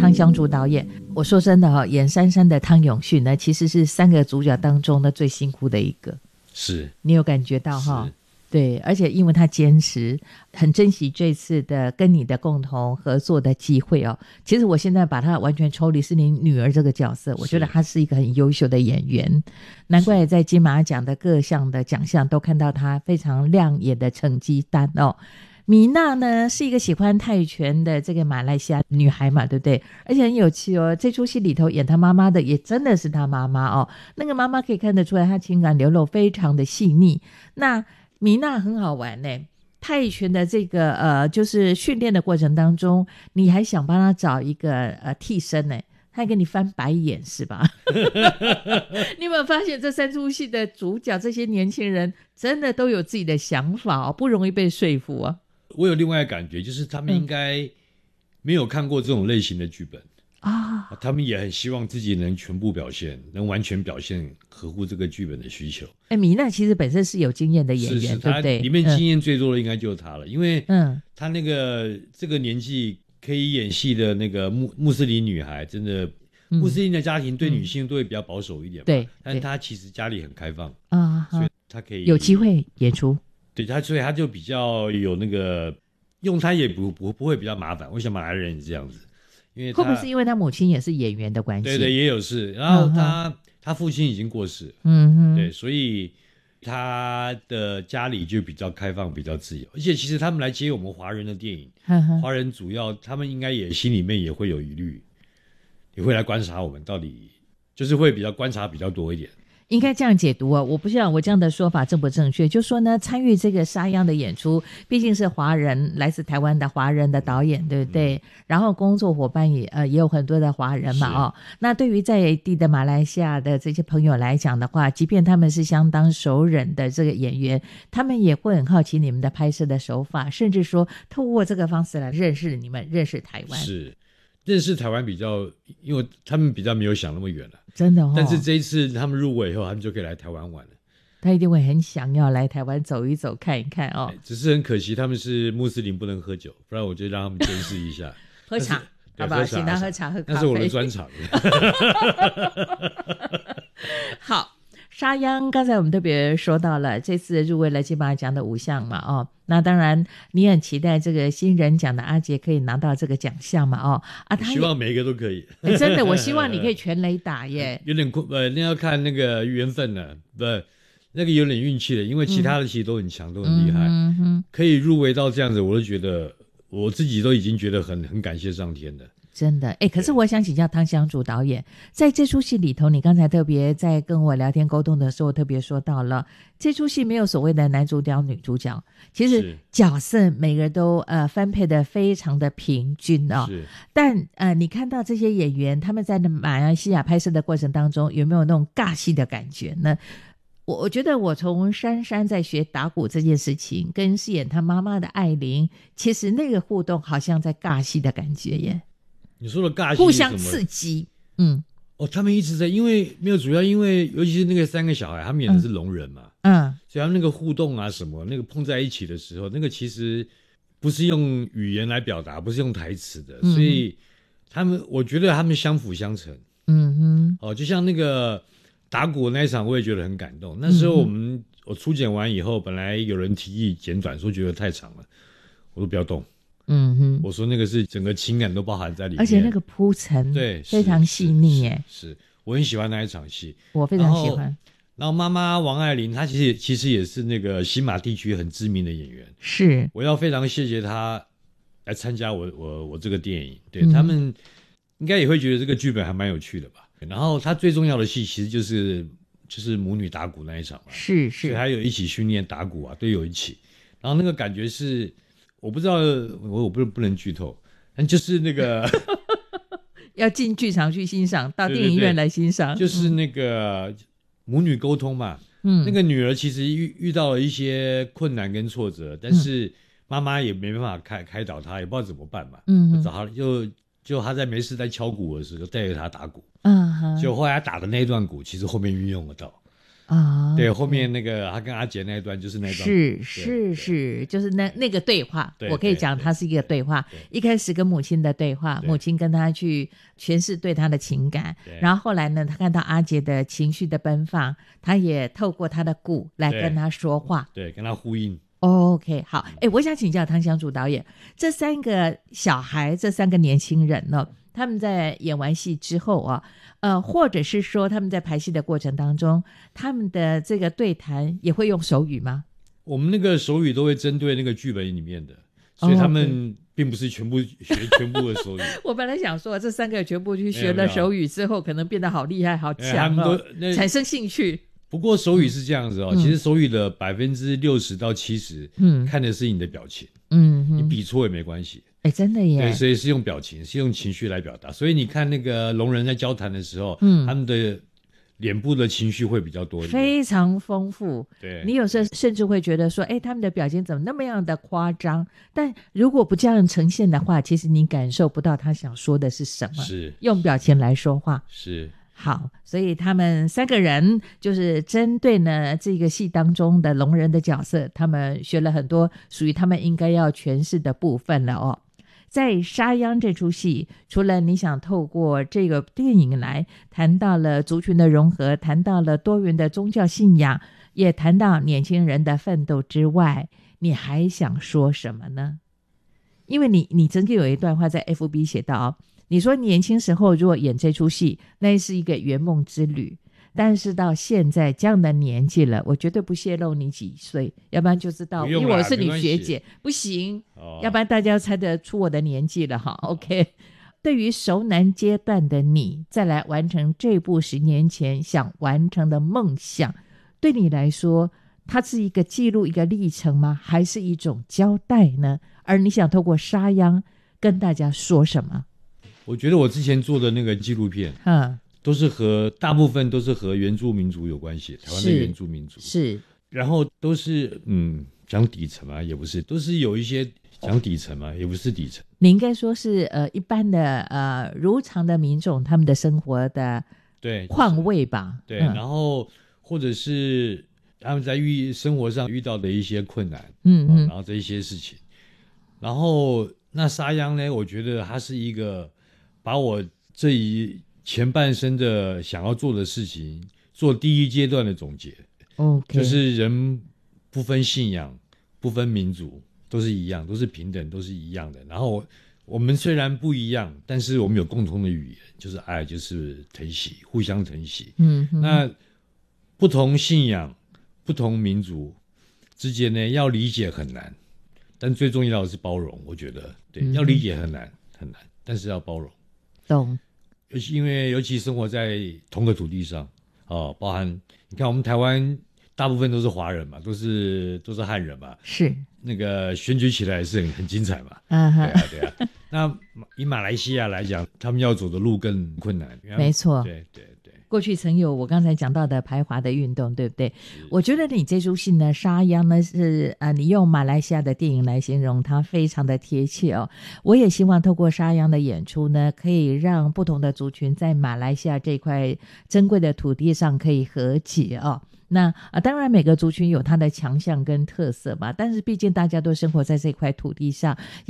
汤湘竹导演。我说真的演珊珊的汤永训呢，其实是3个主角当中呢最辛苦的一个。 是， 你有感觉到对，而且因为他坚持，很珍惜这次的跟你的共同合作的机会其实我现在把他完全抽离是你女儿这个角色，我觉得他是一个很优秀的演员，难怪在金马奖的各项的奖项都看到他非常亮眼的成绩单米娜呢是一个喜欢泰拳的这个马来西亚女孩嘛，对不对？而且很有趣这出戏里头演她妈妈的也真的是她妈妈那个妈妈可以看得出来她情感流露非常的细腻。那米娜很好玩泰拳的这个就是训练的过程当中，你还想帮她找一个替身他还给你翻白眼是吧？你有没有发现这3出戏的主角这些年轻人真的都有自己的想法不容易被说服我有另外的感觉，就是他们应该没有看过这种类型的剧本他们也很希望自己能全部表现，能完全表现合乎这个剧本的需求。 米娜其实本身是有经验的演员，对不对？ 里面经验最多的应该就是他了，因为他那个这个年纪可以演戏的那个穆斯林女孩，真的穆斯林的家庭对女性都会比较保守一点对， 但他其实家里很开放所以他可以有机会演出。 对，所以他就比较有那个用他也不会比较麻烦。我想马来人也这样子，因为会不会是因为他母亲也是演员的关系？ 对对，也有事。然后他父亲已经过世对，所以他的家里就比较开放，比较自由。而且其实他们来接我们华人的电影，华人主要他们应该也心里面也会有疑虑，也会来观察我们到底，就是会比较观察比较多一点。 应该这样解读我不知道我这样的说法正不正确，就说呢参与这个沙央的演出毕竟是华人，来自台湾的华人的导演，对不对？然后工作伙伴也有很多的华人嘛那对于在地的马来西亚的这些朋友来讲的话，即便他们是相当熟稔的这个演员，他们也会很好奇你们的拍摄的手法，甚至说透过这个方式来认识你们，认识台湾。 是认识台湾比较，因为他们比较没有想那么远了， 真的但是这一次他们入围以后，他们就可以来台湾玩了。 他一定会很想要来台湾走一走看一看只是很可惜他们是穆斯林不能喝酒，不然我就让他们见识一下喝茶好不好？请他喝茶喝咖啡， 那是我的专长好，沙央刚才我们特别说到了这次入围了金马奖的5项嘛那当然你很期待这个新人奖的阿杰可以拿到这个奖项嘛他希望每一个都可以真的我希望你可以全垒打耶有点那要看那个缘分了不那个有点运气了，因为其他的其实都很强都很厉害可以入围到这样子，我都觉得我自己都已经觉得很感谢上天的。 真的可是我想请教汤湘竹导演，在这出戏里头，你刚才特别在跟我聊天沟通的时候特别说到了这出戏没有所谓的男主角女主角，其实角色每个人都分配的非常的平均但你看到这些演员他们在马来西亚拍摄的过程当中有没有那种尬戏的感觉呢？我觉得我从珊珊在学打鼓这件事情跟饰演她妈妈的艾琳，其实那个互动好像在尬戏的感觉耶。 你说的尬戏互相刺激他们一直在，因为没有主要，因为尤其是那个3个小孩他们演的是聋人嘛所以他们那个互动啊什么那个碰在一起的时候，那个其实不是用语言来表达，不是用台词的所以我觉得他们相辅相成就像那个打鼓那一场我也觉得很感动，那时候我初剪完以后，本来有人提议剪短，说觉得太长了，我说不要动我说那个是整个情感都包含在里面， 而且那个铺陈对非常细腻耶。 是我很喜欢那一场戏， 我非常喜欢。 然后妈妈王爱玲她其实也是那个新马地区很知名的演员， 是我要非常谢谢她来参加我这个电影，对他们应该也会觉得这个剧本还蛮有趣的吧。然后她最重要的戏其实就是母女打鼓那一场嘛， 是所以还有一起训练打鼓啊，都有一起，然后那个感觉是我不知道我不能剧透，但就是那个要进剧场去欣赏，到电影院来欣赏， 就是那个母女沟通嘛那个女儿其实遇到了一些困难跟挫折，但是妈妈也没办法开导她，也不知道怎么办嘛就找她就她在没事在敲鼓的时候带着她打鼓就后来她打的那段鼓其实后面运用得到啊。对，后面那个他跟阿杰那一段就是那段， 是，就是那个对话，我可以讲它是一个对话。一开始跟母亲的对话，母亲跟他去诠释对他的情感，然后后来呢，他看到阿杰的情绪的奔放，他也透过他的鼓来跟他说话， 对，跟他呼应。 OK， 好，我想请教汤香竹导演，这3个小孩，这3个年轻人呢，他们在演完戏之后啊，或者是说他们在排戏的过程当中，他们的这个对谈也会用手语吗？ 我们那个手语都会针对那个剧本里面的，所以他们并不是全部学全部的手语。 我本来想说，这3个全部去学了手语之后，可能变得好厉害、好强哦，产生兴趣。 不过手语是这样子哦，其实手语的60%到70%，看的是你的表情，你比错也没关系。 真的耶。 对，所以是用表情，是用情绪来表达。所以你看那个聋人在交谈的时候，他们的脸部的情绪会比较多一点， 非常丰富。 对， 你有时候甚至会觉得说，他们的表情怎么那么样的夸张？但如果不这样呈现的话，其实你感受不到他想说的是什么。 是用表情来说话。 是。 好，所以他们3个人就是针对呢这个戏当中的聋人的角色，他们学了很多属于他们应该要诠释的部分了哦。在沙央这出戏，除了你想透过这个电影来谈到了族群的融合，谈到了多元的宗教信仰，也谈到年轻人的奋斗之外，你还想说什么呢？因为你曾经有一段话在 FB 写到哦，你说年轻时候如果演这出戏，那是一个圆梦之旅，但是到现在这样的年纪了，我绝对不泄露你几岁，要不然就知道，因为我是你学姐，不行，要不然大家猜得出我的年纪了哈。OK， 对于熟男阶段的你，再来完成这部10年前想完成的梦想，对你来说，它是一个记录一个历程吗？还是一种交代呢？而你想透过沙央跟大家说什么？ 我觉得我之前做的那个纪录片，大部分都是和原住民族有关系，台湾的原住民族是，然后都是讲底层嘛，也不是，都是有一些讲底层嘛，也不是底层。 你应该说是一般的如常的民众他们的生活的况味吧， 对，然后或者是他们在生活上遇到的一些困难，然后这一些事情，然后那沙央呢，我觉得它是一个把我这一前半生的想要做的事情做第一阶段的总结。就是人不分信仰不分民族都是一样，都是平等，都是一样的。然后我们虽然不一样，但是我们有共同的语言，就是爱，就是疼惜，互相疼惜。那不同信仰不同民族之间呢，要理解很难，但最重要的是包容。我觉得对，要理解很难很难，但是要包容。 懂。 尤其生活在同个土地上，包含你看我们台湾大部分都是华人嘛，都是汉人嘛， 是那个选举起来也是很精彩嘛。对啊。那以马来西亚来讲，他们要走的路更困难。 没错， 对。 过去曾有我刚才讲到的排华的运动，对不对？我觉得你这出戏呢，沙央呢是你用马来西亚的电影来形容它，非常的贴切哦。我也希望透过沙央的演出呢，可以让不同的族群在马来西亚这块珍贵的土地上可以和解哦。那当然每个族群有它的强项跟特色嘛，但是毕竟大家都生活在这块土地上，